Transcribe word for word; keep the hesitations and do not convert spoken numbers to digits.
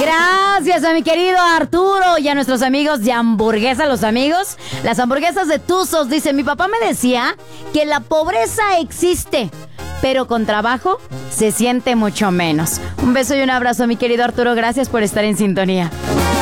Gracias a mi querido Arturo y a nuestros amigos de Hamburguesa, los amigos. Las hamburguesas de Tuzos. Dice, mi papá me decía que la pobreza existe, pero con trabajo se siente mucho menos. Un beso y un abrazo, mi querido Arturo. Gracias por estar en sintonía.